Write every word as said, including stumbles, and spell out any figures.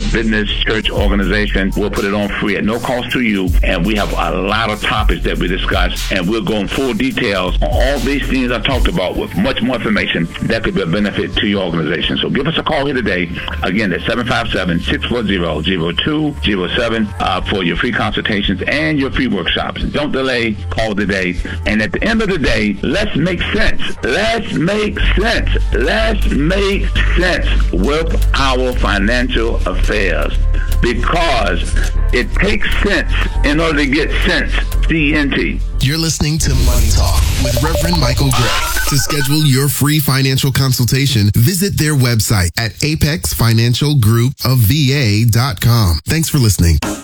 business, church, organization. We'll put it on free at no cost to you. And we have a lot of topics that we discuss. And we'll go in full details on all these things I talked about with much more information that could be a benefit to your organization. So give us a call here today. Again, that's seven five seven, six four zero, zero two zero seven uh, for your free consultations and your free workshops. Don't delay. Call today. And at the end of the day, let's make sense. Let's make sense. Let's make sense with our financial affairs, because it takes sense in order to get sense. C N T. You're listening to Money Talk with Reverend Michael Gray. To schedule your free financial consultation, visit their website at apex financial group of v a dot com. Thanks for listening.